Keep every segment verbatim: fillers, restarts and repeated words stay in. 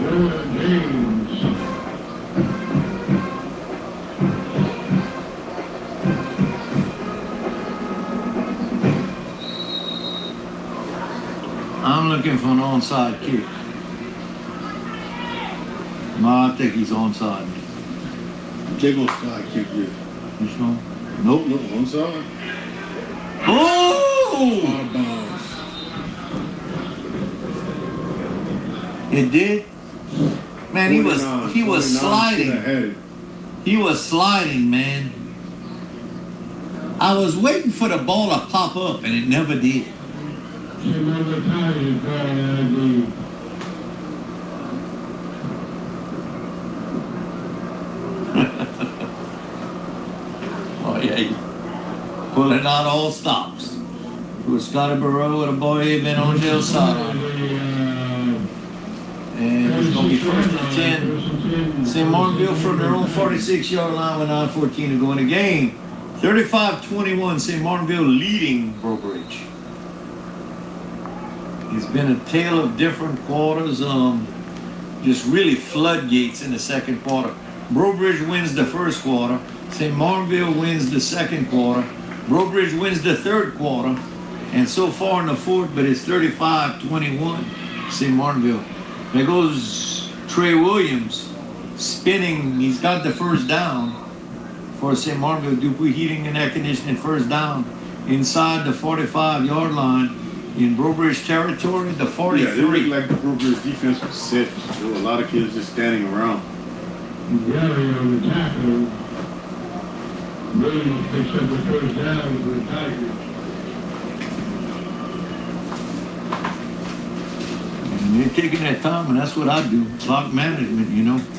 I'm looking for an onside kick. No, I think he's onside. They're gonna side kick you. You sure? Nope, nope, onside. Oh! Out of bounds. It did? Man, he was forty-nine, he was forty-nine should have sliding. had it. He was sliding, man. I was waiting for the ball to pop up, and it never did. Oh, yeah. Pulling out all stops. With Scotty Burrow and a boy had been on the other side. And it's going to be first and ten. Saint Martinville from their own forty-six yard line with nine fourteen to go in the game. thirty-five twenty-one, Saint Martinville leading Breaux Bridge. It's been a tale of different quarters. Um, just really floodgates in the second quarter. Breaux Bridge wins the first quarter. Saint Martinville wins the second quarter. Breaux Bridge wins the third quarter. And so far in the fourth, but it's thirty-five twenty-one, Saint Martinville. There goes Trey Williams spinning. He's got the first down for Saint Martinville. Dupuis Heating and Air Conditioning first down inside the forty-five yard line in Breaux Bridge territory. The forty-three. Yeah, they look like the Breaux Bridge defense was set. There were a lot of kids just standing around. Yeah, on the tackle. Williams picks up the first down for the Tigers. And they're taking their time, and that's what I do. Clock management, you know.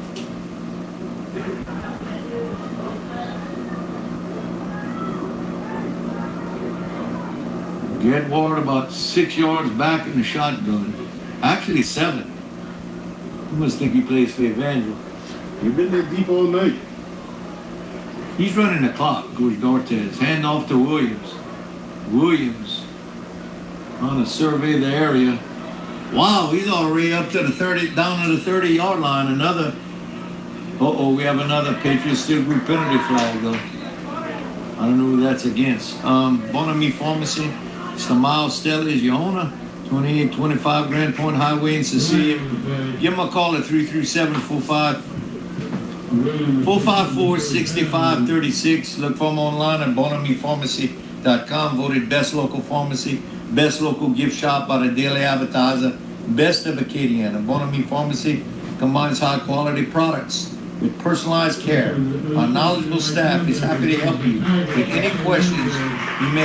Get Ward about six yards back in the shotgun. Actually, seven. You must think he plays for Evangel. You've been there deep all night. He's running the clock, Coach Dortez. Hand off to Williams. Williams on a survey of the area. Wow, he's already up to the thirty, down to the thirty yard line. Another. Uh-oh, we have another Patriots Steel Group penalty flag, though. I don't know who that's against. Um, Bonami Pharmacy. It's the Miles Stellies, your owner. twenty-eight twenty-five Grand Point Highway in Cecilia. Give him a call at three three seven, four five four, six five three six. Look for him online at bonami pharmacy dot com. Voted best local pharmacy, best local gift shop by the Daily Advertiser, best of Acadiana. Bonami Pharmacy combines high quality products with personalized care. Our knowledgeable staff is happy to help you with any questions you may